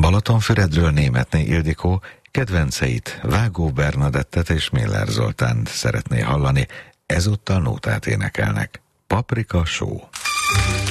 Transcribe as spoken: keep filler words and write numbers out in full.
Balatonfüredről Németné Ildikó kedvenceit, Vágó Bernadettet és Miller Zoltánt szeretné hallani, ezúttal nótát énekelnek. Paprika só.